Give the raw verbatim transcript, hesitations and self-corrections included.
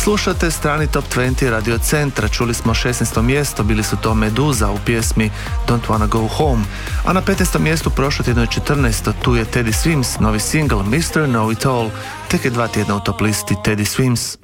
Slušate strani Top dvadeset Radio Centra, čuli smo šesnaesto mjesto, bili su to Meduza u pjesmi Don't Wanna Go Home, a na petnaestom mjestu prošlo tjedno je četrnaesto, tu je Teddy Swims, novi single mister Know It All, tek je dva tjedna u top listi Teddy Swims.